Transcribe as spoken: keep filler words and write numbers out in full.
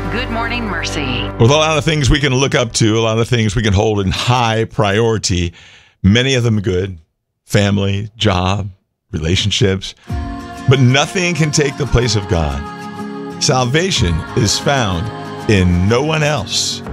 Good Morning Mercy. With a lot of things we can look up to, a lot of things we can hold in high priority, many of them good, family, job, relationships, but nothing can take the place of God. Salvation is found in no one else